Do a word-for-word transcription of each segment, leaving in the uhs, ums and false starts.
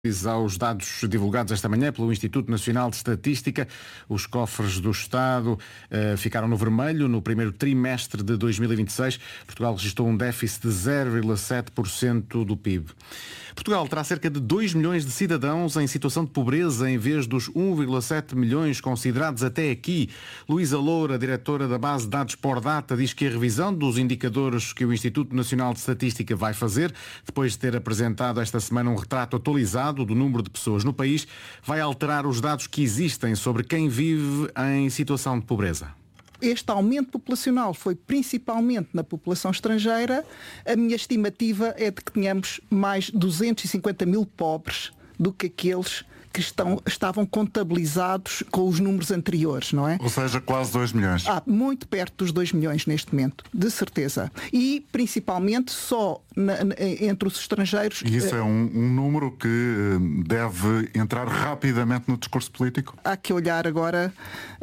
Aos dados divulgados esta manhã pelo Instituto Nacional de Estatística, os cofres do Estado uh, ficaram no vermelho no primeiro trimestre de dois mil e vinte e seis. Portugal registrou um déficit de zero vírgula sete por cento do P I B. Portugal terá cerca de dois milhões de cidadãos em situação de pobreza em vez dos um vírgula sete milhões considerados até aqui. Luísa Loura, diretora da base de dados Pordata, diz que a revisão dos indicadores que o Instituto Nacional de Estatística vai fazer, depois de ter apresentado esta semana um retrato atualizado do número de pessoas no país, vai alterar os dados que existem sobre quem vive em situação de pobreza. Este aumento populacional foi principalmente na população estrangeira. A minha estimativa é de que tenhamos mais duzentos e cinquenta mil pobres do que aqueles que estão, estavam contabilizados com os números anteriores, não é? Ou seja, quase dois milhões. Ah, muito perto dos dois milhões neste momento, de certeza. E, principalmente, só na, na, entre os estrangeiros... E isso é um, um número que deve entrar rapidamente no discurso político? Há que olhar agora,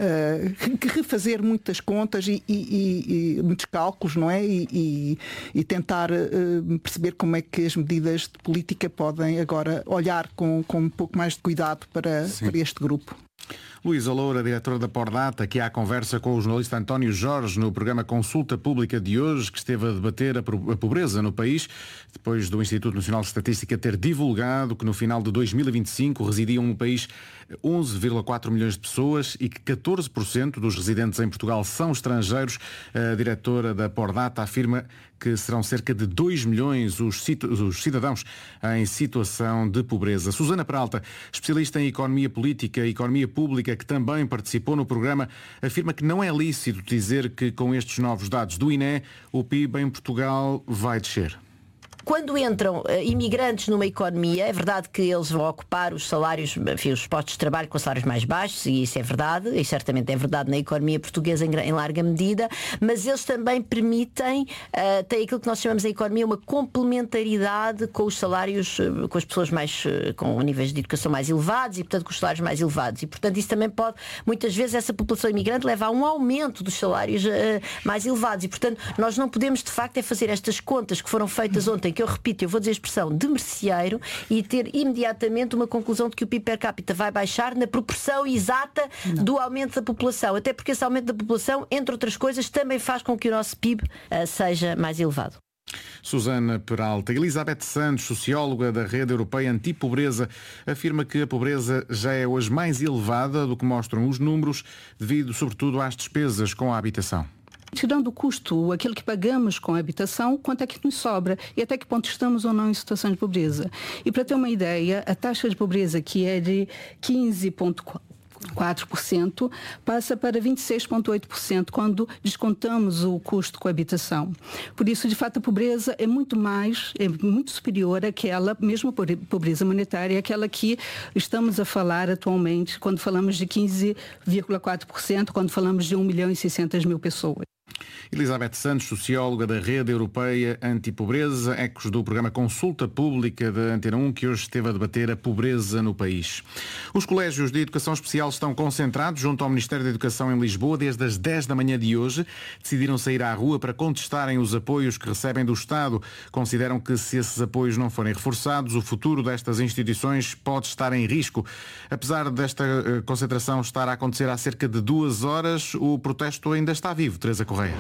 uh, que refazer muitas contas e, e, e, e muitos cálculos, não é? E, e, e tentar uh, perceber como é que as medidas de política podem agora olhar com, com um pouco mais de cuidado Para, para este grupo. Luísa Loura, diretora da Pordata, aqui à conversa com o jornalista António Jorge no programa Consulta Pública de hoje, que esteve a debater a pobreza no país, depois do Instituto Nacional de Estatística ter divulgado que no final de dois mil e vinte e cinco residiam no país onze vírgula quatro milhões de pessoas e que catorze por cento dos residentes em Portugal são estrangeiros. A diretora da Pordata afirma que serão cerca de dois milhões os cidadãos em situação de pobreza. Susana Peralta, especialista em economia política e economia pública, que também participou no programa, afirma que não é lícito dizer que com estes novos dados do I N E o P I B em Portugal vai descer. Quando entram uh, imigrantes numa economia, é verdade que eles vão ocupar os salários, enfim, os postos de trabalho com salários mais baixos, e isso é verdade, e certamente é verdade na economia portuguesa em, em larga medida, mas eles também permitem, uh, tem aquilo que nós chamamos em economia uma complementaridade com os salários, uh, com as pessoas mais, uh, com níveis de educação mais elevados e, portanto, com os salários mais elevados. E, portanto, isso também pode, muitas vezes, essa população imigrante leva a um aumento dos salários uh, mais elevados. E, portanto, nós não podemos, de facto, é fazer estas contas que foram feitas ontem, que eu repito, eu vou dizer a expressão de merceeiro, e ter imediatamente uma conclusão de que o P I B per capita vai baixar na proporção exata Não. do aumento da população, até porque esse aumento da população, entre outras coisas, também faz com que o nosso P I B uh, seja mais elevado. Susana Peralta. Elizabeth Santos, socióloga da Rede Europeia Antipobreza, afirma que a pobreza já é hoje mais elevada do que mostram os números, devido sobretudo às despesas com a habitação. Tirando o custo, aquilo que pagamos com a habitação, quanto é que nos sobra e até que ponto estamos ou não em situação de pobreza. E para ter uma ideia, a taxa de pobreza, que é de quinze vírgula quatro por cento, passa para vinte e seis vírgula oito por cento quando descontamos o custo com a habitação. Por isso, de fato, a pobreza é muito mais, é muito superior àquela, mesmo a pobreza monetária, àquela que estamos a falar atualmente, quando falamos de quinze vírgula quatro por cento, quando falamos de um milhão e seiscentas mil pessoas. Elizabeth Santos, socióloga da Rede Europeia Antipobreza, ecos do programa Consulta Pública da Antena um, que hoje esteve a debater a pobreza no país. Os colégios de educação especial estão concentrados junto ao Ministério da Educação em Lisboa desde as dez da manhã de hoje. Decidiram sair à rua para contestarem os apoios que recebem do Estado. Consideram que, se esses apoios não forem reforçados, o futuro destas instituições pode estar em risco. Apesar desta uh, concentração estar a acontecer há cerca de duas horas, o protesto ainda está vivo. Teresa Correia.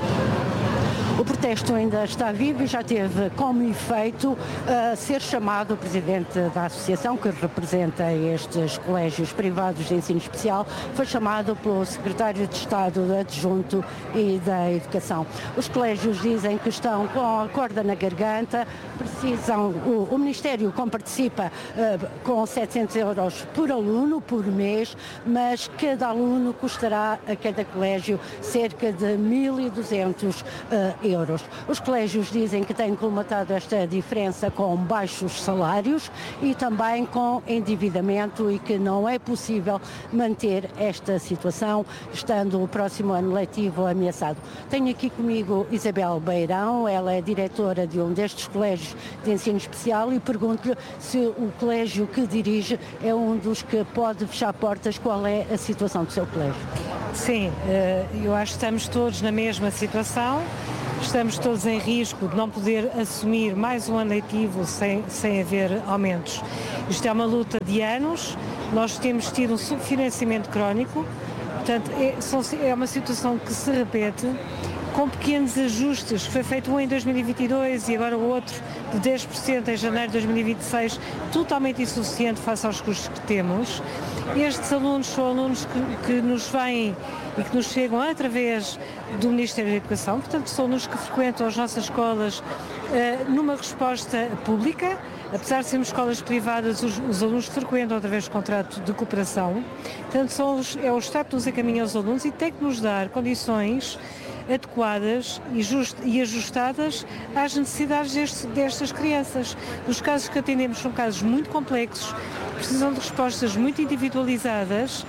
O protesto ainda está vivo e já teve como efeito uh, ser chamado o presidente da associação que representa estes colégios privados de ensino especial, foi chamado pelo secretário de Estado adjunto e da Educação. Os colégios dizem que estão com a corda na garganta, precisam, o, o Ministério comparticipa uh, com setecentos euros por aluno por mês, mas cada aluno custará a cada colégio cerca de mil e duzentos uh, euros. Os colégios dizem que têm colmatado esta diferença com baixos salários e também com endividamento e que não é possível manter esta situação, estando o próximo ano letivo ameaçado. Tenho aqui comigo Isabel Beirão, ela é diretora de um destes colégios de ensino especial, e pergunto-lhe se o colégio que dirige é um dos que pode fechar portas. Qual é a situação do seu colégio? Sim, eu acho que estamos todos na mesma situação. estamos todos em risco de não poder assumir mais um ano letivo sem, sem haver aumentos. Isto é uma luta de anos, nós temos tido um subfinanciamento crónico, portanto é, são, é uma situação que se repete, com pequenos ajustes, que foi feito um em dois mil e vinte e dois e agora o outro de dez por cento em janeiro de dois mil e vinte e seis, totalmente insuficiente face aos custos que temos. Estes alunos são alunos que, que nos vêm e que nos chegam através do Ministério da Educação, portanto são alunos que frequentam as nossas escolas uh, numa resposta pública, apesar de sermos escolas privadas, os, os alunos frequentam através do contrato de cooperação, portanto são os, é o Estado que nos encaminha aos alunos e tem que nos dar condições adequadas e, just, e ajustadas às necessidades deste, destas crianças. Os casos que atendemos são casos muito complexos, precisam de respostas muito individualizadas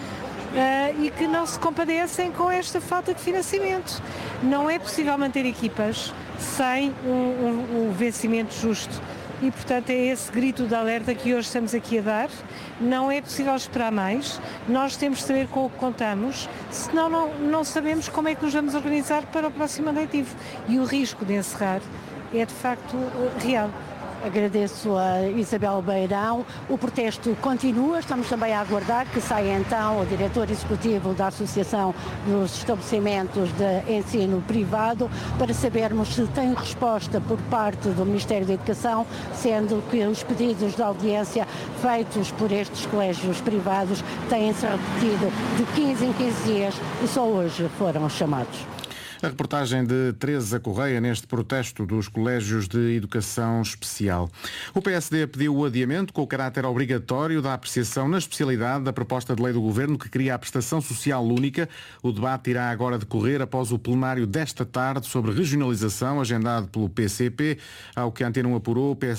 uh, e que não se compadecem com esta falta de financiamento. Não é possível manter equipas sem um, um, um vencimento justo. E, portanto, é esse grito de alerta que hoje estamos aqui a dar. Não é possível esperar mais. Nós temos de saber com o que contamos, senão não, não sabemos como é que nos vamos organizar para o próximo ano letivo. E o risco de encerrar é, de facto, real. Agradeço a Isabel Beirão. O protesto continua. Estamos também a aguardar que saia então o diretor executivo da Associação dos Estabelecimentos de Ensino Privado para sabermos se tem resposta por parte do Ministério da Educação, sendo que os pedidos de audiência feitos por estes colégios privados têm-se repetido de quinze em quinze dias e só hoje foram chamados. A reportagem de Teresa Correia neste protesto dos colégios de educação especial. O P S D pediu o adiamento com o caráter obrigatório da apreciação na especialidade da proposta de lei do Governo que cria a prestação social única. O debate irá agora decorrer após o plenário desta tarde sobre regionalização, agendado pelo P C P. Ao que a Antena um apurou, P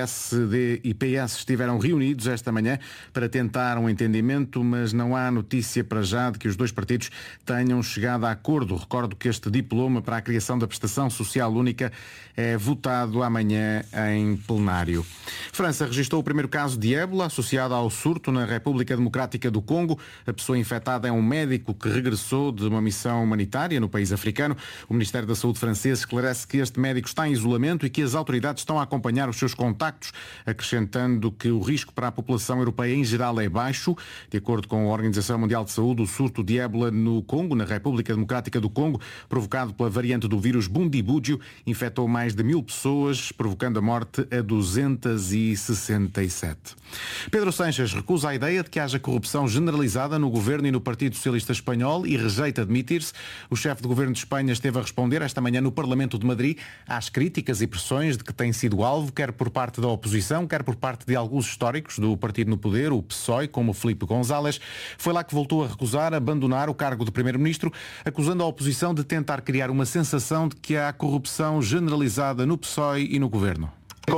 S D e P S estiveram reunidos esta manhã para tentar um entendimento, mas não há notícia para já de que os dois partidos tenham chegado a acordo. Recordo que este diploma para a criação da prestação social única é votado amanhã em plenário. França registrou o primeiro caso de ébola associado ao surto na República Democrática do Congo. A pessoa infectada é um médico que regressou de uma missão humanitária no país africano. O Ministério da Saúde francês esclarece que este médico está em isolamento e que as autoridades estão a acompanhar os seus contactos, acrescentando que o risco para a população europeia em geral é baixo. De acordo com a Organização Mundial de Saúde, o surto de ébola no Congo, na República Democrática do Congo, provocado pela variante do vírus Bundibugyo, infectou mais de mil pessoas, provocando a morte a duzentos e sessenta e sete. Pedro Sánchez recusa a ideia de que haja corrupção generalizada no governo e no Partido Socialista Espanhol e rejeita admitir-se. O chefe de governo de Espanha esteve a responder esta manhã no Parlamento de Madrid às críticas e pressões de que tem sido alvo, quer por parte da oposição, quer por parte de alguns históricos do partido no poder, o P S O E, como Filipe González. Foi lá que voltou a recusar abandonar o cargo de primeiro-ministro, acusando a oposição de tentar criar uma sensação de que há corrupção generalizada no P S O E e no governo.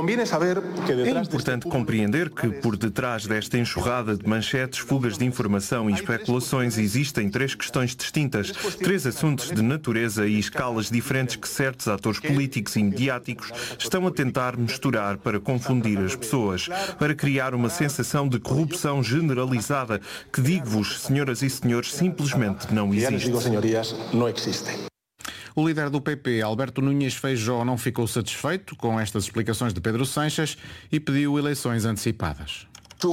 É importante compreender que por detrás desta enxurrada de manchetes, fugas de informação e especulações existem três questões distintas, três assuntos de natureza e escalas diferentes que certos atores políticos e mediáticos estão a tentar misturar para confundir as pessoas, para criar uma sensação de corrupção generalizada que, digo-vos, senhoras e senhores, simplesmente não existe. O líder do P P, Alberto Núñez Feijóo, não ficou satisfeito com estas explicações de Pedro Sánchez e pediu eleições antecipadas.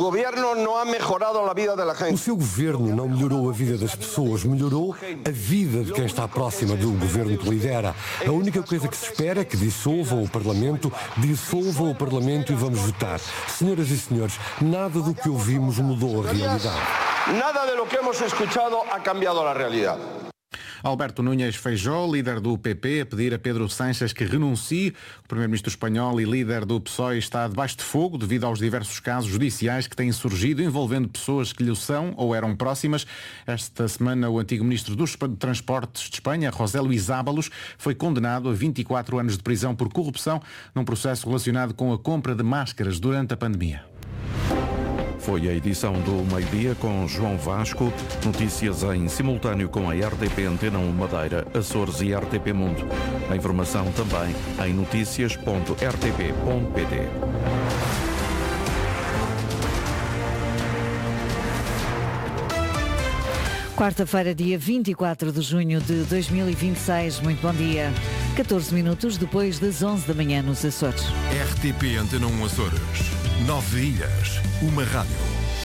O seu governo não melhorou a vida das pessoas, melhorou a vida de quem está próxima do governo que lidera. A única coisa que se espera é que dissolvam o Parlamento, dissolvam o Parlamento e vamos votar. Senhoras e senhores, nada do que ouvimos mudou a realidade. Nada do que hemos escuchado ha cambiado a realidade. Alberto Núñez Feijóo, líder do P P, a pedir a Pedro Sánchez que renuncie. O primeiro-ministro espanhol e líder do P S O E está debaixo de fogo devido aos diversos casos judiciais que têm surgido envolvendo pessoas que lhe são ou eram próximas. Esta semana, o antigo ministro dos Transportes de Espanha, José Luís Ábalos, foi condenado a vinte e quatro anos de prisão por corrupção num processo relacionado com a compra de máscaras durante a pandemia. Foi a edição do Meio-Dia com João Vasco. Notícias em simultâneo com a R T P Antena um Madeira, Açores e R T P Mundo. A informação também em notícias ponto r t p ponto p t. Quarta-feira, dia vinte e quatro de junho de dois mil e vinte e seis. Muito bom dia. catorze minutos depois das onze da manhã nos Açores. R T P Antena um Açores. Nove ilhas, uma rádio.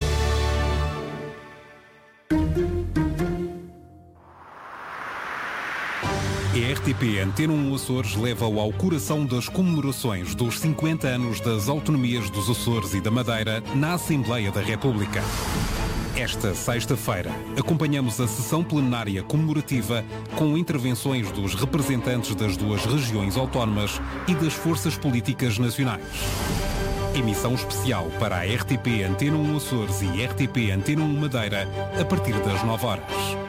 A R T P Antena um Açores leva-o ao coração das comemorações dos cinquenta anos das autonomias dos Açores e da Madeira na Assembleia da República. Esta sexta-feira, acompanhamos a sessão plenária comemorativa com intervenções dos representantes das duas regiões autónomas e das forças políticas nacionais. Emissão especial para a R T P Antena um Açores e R T P Antena um Madeira a partir das nove horas.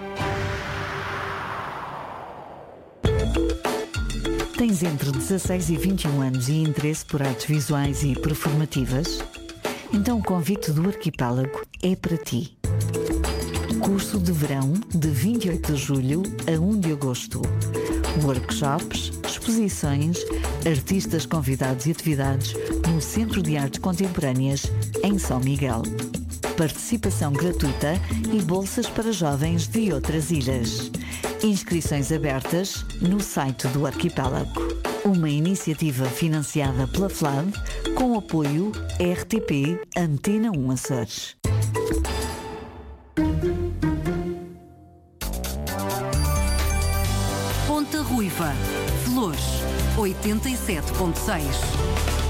Tens entre dezasseis e vinte e um anos e interesse por artes visuais e performativas? Então o convite do Arquipélago é para ti. Curso de verão de vinte e oito de julho a um de agosto. Workshops, exposições, artistas convidados e atividades no Centro de Artes Contemporâneas em São Miguel. Participação gratuita e bolsas para jovens de outras ilhas. Inscrições abertas no site do Arquipélago. Uma iniciativa financiada pela F L A D com apoio R T P Antena um Açores. Ponta Ruiva, Flores, oitenta e sete ponto seis.